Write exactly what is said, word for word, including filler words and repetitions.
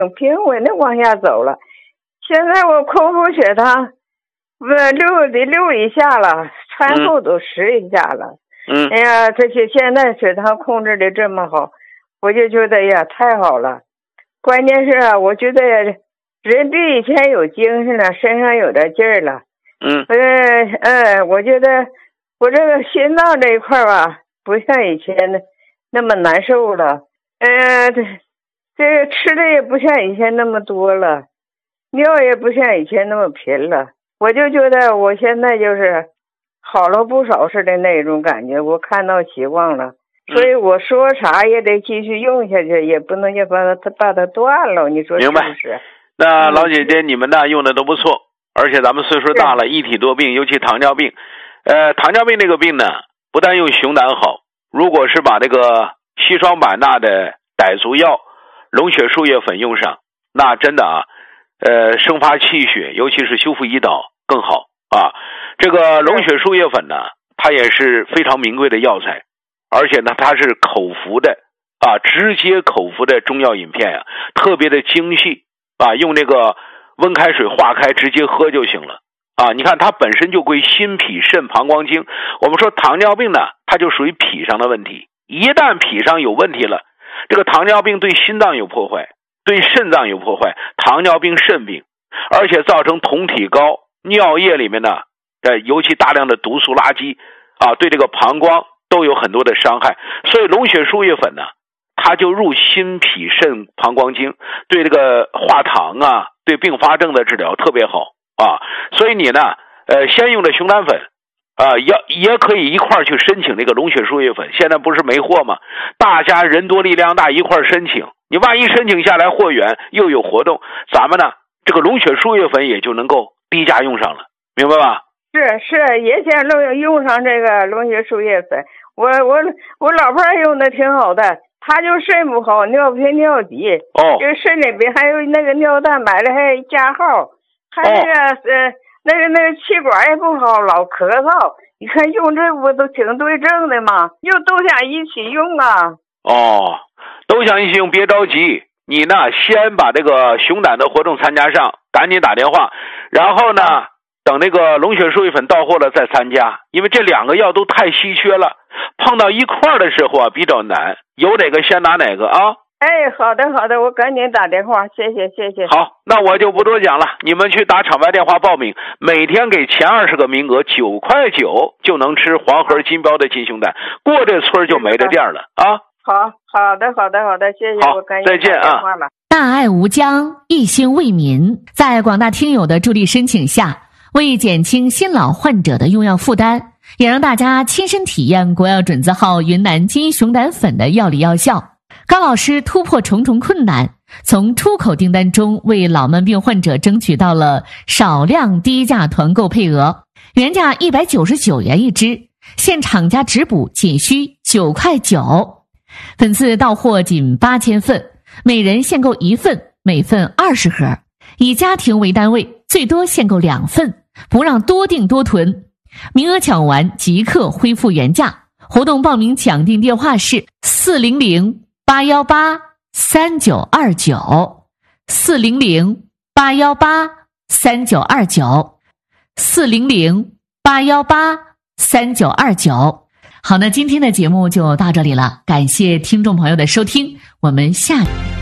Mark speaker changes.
Speaker 1: 平稳的往下走了。现在我空腹血糖不六得六以下了，餐后都十以下了。
Speaker 2: 嗯，
Speaker 1: 哎呀，这些现在血糖控制的这么好，我就觉得呀太好了。关键是啊，我觉得人比以前有精神了，身上有点劲儿了。
Speaker 2: 嗯，
Speaker 1: 呃呃，我觉得我这个心脏这一块吧，不像以前的那么难受了。呃，这这个吃的也不像以前那么多了，尿也不像以前那么频了。我就觉得我现在就是好了不少似的那种感觉，我看到希望了。所以我说啥也得继续用下去，也不能就把它把它断了。你说是不是？
Speaker 2: 那老姐姐，你们呢用的都不错，而且咱们岁数大了，一体多病，尤其糖尿病。呃，糖尿病这个病呢，不但用熊胆好，如果是把这个硒霜版钠的傣族药、龙血树叶粉用上，那真的啊，呃，生发气血，尤其是修复胰岛更好啊。这个龙血树叶粉呢，它也是非常名贵的药材。而且呢，它是口服的啊，直接口服的中药饮片呀、啊，特别的精细啊，用这个温开水化开直接喝就行了啊。你看它本身就归心脾肾膀胱经，我们说糖尿病呢，它就属于脾上的问题，一旦脾上有问题了，这个糖尿病对心脏有破坏，对肾脏有破坏，糖尿病肾病，而且造成酮体高，尿液里面呢，呃，尤其大量的毒素垃圾啊，对这个膀胱都有很多的伤害。所以龙血树叶粉呢，它就入心脾肾膀胱经，对这个化糖啊，对并发症的治疗特别好啊。所以你呢，呃，先用的熊胆粉啊，也也可以一块儿去申请这个龙血树叶粉。现在不是没货吗？大家人多力量大，一块儿申请。你万一申请下来货源又有活动，咱们呢这个龙血树叶粉也就能够低价用上了，明白吧？
Speaker 1: 是是，也想用用上这个龙血树叶粉。我我我老伴用的挺好的，他就肾不好，尿频尿急，
Speaker 2: 哦，
Speaker 1: 这个肾里边还有那个尿蛋白的还加号，还那个、哦、呃那个那个气管也不好，老咳嗽。你看用这不都挺对症的吗？又都想一起用啊。
Speaker 2: 哦，都想一起用，别着急，你呢先把这个熊胆的活动参加上，赶紧打电话，然后呢。哦，等那个龙血树叶粉到货了再参加，因为这两个药都太稀缺了，碰到一块儿的时候啊比较难，有哪个先拿哪个啊。
Speaker 1: 哎，好的好的，我赶紧打电话，谢谢谢谢。
Speaker 2: 好，那我就不多讲了，你们去打场外电话报名，每天给前二十个名额，九块九就能吃黄河金标的金熊胆，过这村就没这店了啊。
Speaker 1: 好好的好的好的，谢谢，我赶紧
Speaker 2: 再见啊。
Speaker 3: 大爱无疆，一心为民，在广大听友的助力申请下，为减轻新老患者的用药负担，也让大家亲身体验国药准字号云南金熊胆粉的药理药效。高老师突破重重困难，从出口订单中为老慢病患者争取到了少量低价团购配额，原价一百九十九元一支，现厂家直补仅需九块九。本次到货仅八千份，每人限购一份，每份二十盒，以家庭为单位，最多限购两份，不让多订多囤。名额抢完即刻恢复原价。活动报名抢订电话是四零零八一八三九二九，四零零八一八三九二九，四零零八一八三九二九。好，那今天的节目就到这里了，感谢听众朋友的收听，我们下